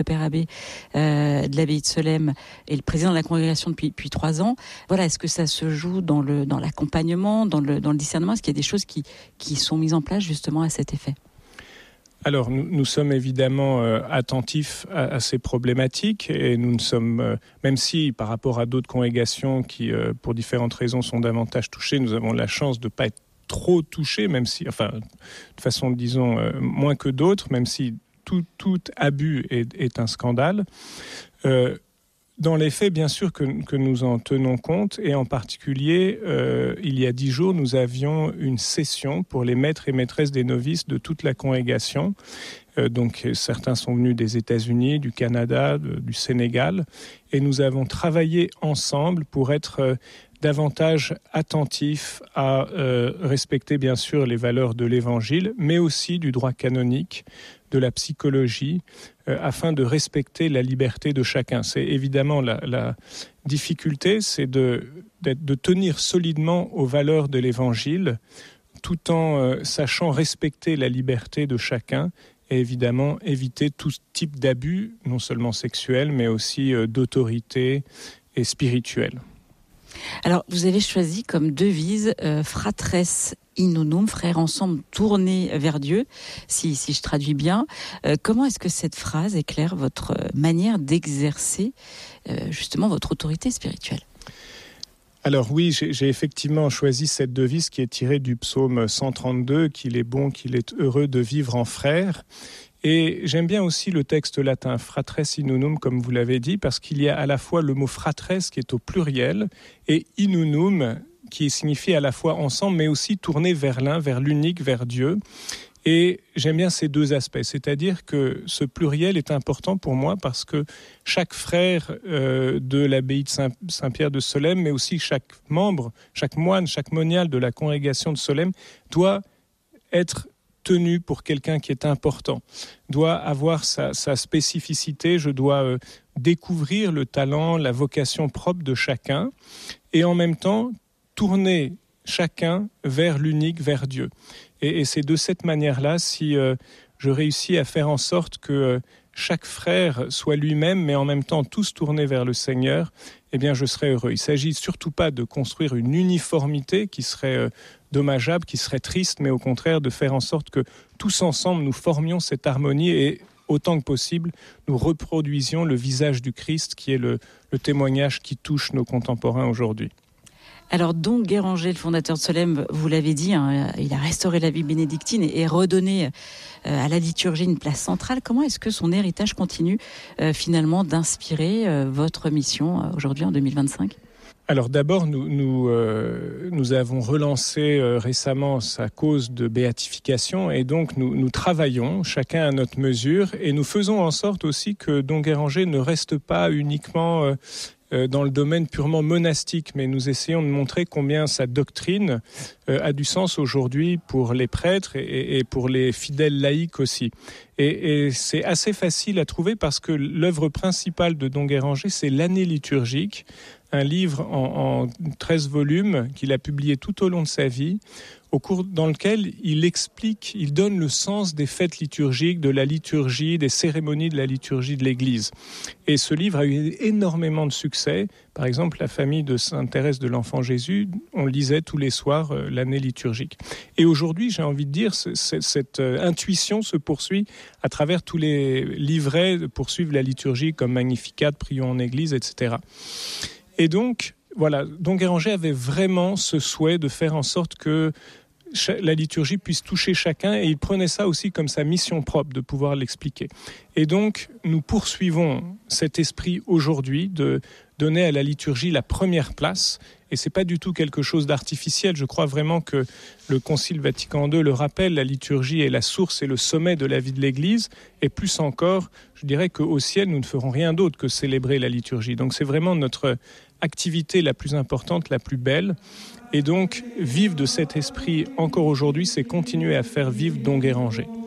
Le père abbé de l'abbaye de Solesmes est le président de la congrégation depuis 3 ans. Voilà, est-ce que ça se joue dans l'accompagnement, dans le discernement? Est-ce qu'il y a des choses qui sont mises en place justement à cet effet? Alors, nous sommes évidemment attentifs à ces problématiques et nous ne sommes, même si par rapport à d'autres congrégations qui, pour différentes raisons, sont davantage touchées, nous avons la chance de ne pas être trop touchés, même si, enfin, de façon, disons, moins que d'autres, même si tout abus est un scandale. Dans les faits, bien sûr que nous en tenons compte, et en particulier, il y a 10 jours, nous avions une session pour les maîtres et maîtresses des novices de toute la congrégation. Donc certains sont venus des États-Unis, du Canada, du Sénégal, et nous avons travaillé ensemble pour être davantage attentifs à respecter bien sûr les valeurs de l'Évangile, mais aussi du droit canonique, de la psychologie, afin de respecter la liberté de chacun. C'est évidemment la difficulté, c'est de tenir solidement aux valeurs de l'Évangile, tout en sachant respecter la liberté de chacun et évidemment éviter tout type d'abus, non seulement sexuel, mais aussi d'autorité et spirituel. Alors, vous avez choisi comme devise Fratres in unum, frères ensemble tournés vers Dieu, si je traduis bien. Comment est-ce que cette phrase éclaire votre manière d'exercer justement votre autorité spirituelle? Alors oui, j'ai effectivement choisi cette devise qui est tirée du psaume 132, qu'il est bon, qu'il est heureux de vivre en frères. Et j'aime bien aussi le texte latin, fratres in unum, comme vous l'avez dit, parce qu'il y a à la fois le mot fratres qui est au pluriel et in unum qui signifie à la fois ensemble, mais aussi tourner vers l'un, vers l'unique, vers Dieu. Et j'aime bien ces deux aspects, c'est-à-dire que ce pluriel est important pour moi parce que chaque frère de l'abbaye de Saint-Pierre de Solesmes, mais aussi chaque membre, chaque moine, chaque monial de la congrégation de Solesmes doit être tenu pour quelqu'un qui est important, doit avoir sa spécificité, je dois découvrir le talent, la vocation propre de chacun et en même temps tourner chacun vers l'unique, vers Dieu. Et c'est de cette manière-là, si je réussis à faire en sorte que chaque frère soit lui-même, mais en même temps tous tournés vers le Seigneur, eh bien je serai heureux. Il ne s'agit surtout pas de construire une uniformité qui serait dommageable, qui serait triste, mais au contraire de faire en sorte que tous ensemble nous formions cette harmonie et autant que possible nous reproduisions le visage du Christ qui est le témoignage qui touche nos contemporains aujourd'hui. Alors, Don Guéranger, le fondateur de Solesmes, vous l'avez dit, il a restauré la vie bénédictine et redonné à la liturgie une place centrale. Comment est-ce que son héritage continue finalement d'inspirer votre mission aujourd'hui en 2025 ? Alors d'abord, nous avons relancé récemment sa cause de béatification et donc nous travaillons chacun à notre mesure et nous faisons en sorte aussi que Don Guéranger ne reste pas uniquement dans le domaine purement monastique, mais nous essayons de montrer combien sa doctrine a du sens aujourd'hui pour les prêtres et pour les fidèles laïcs aussi. Et c'est assez facile à trouver parce que l'œuvre principale de Don Guéranger, c'est l'année liturgique, un livre en 13 volumes qu'il a publié tout au long de sa vie, dans lequel il donne le sens des fêtes liturgiques, de la liturgie, des cérémonies de la liturgie de l'Église. Et ce livre a eu énormément de succès. Par exemple, la famille de Sainte Thérèse de l'Enfant Jésus, on lisait tous les soirs l'année liturgique. Et aujourd'hui, j'ai envie de dire, cette intuition se poursuit à travers tous les livrets pour suivre la liturgie, comme Magnificat, Prions en Église, etc. Et donc, voilà, Don Guéranger avait vraiment ce souhait de faire en sorte que la liturgie puisse toucher chacun et il prenait ça aussi comme sa mission propre de pouvoir l'expliquer. Et donc, nous poursuivons cet esprit aujourd'hui de donner à la liturgie la première place et c'est pas du tout quelque chose d'artificiel. Je crois vraiment que le Concile Vatican II le rappelle, la liturgie est la source et le sommet de la vie de l'Église et plus encore, je dirais qu'au ciel, nous ne ferons rien d'autre que célébrer la liturgie. Donc c'est vraiment notre activité la plus importante, la plus belle. Et donc, vivre de cet esprit encore aujourd'hui, c'est continuer à faire vivre Don Guéranger.